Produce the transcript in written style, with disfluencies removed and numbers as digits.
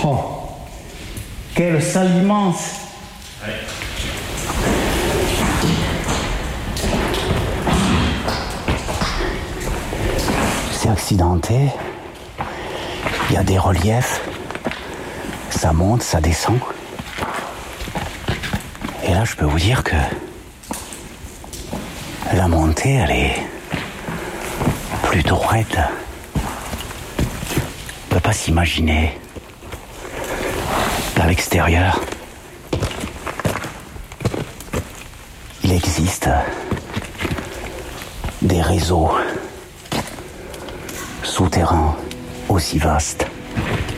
Oh, quelle salle immense! Ouais. C'est accidenté. Il y a des reliefs. Ça monte, ça descend. Et là, je peux vous dire que la montée, elle est plutôt raide. On ne peut pas s'imaginer qu'à l'extérieur, il existe des réseaux souterrains aussi vastes.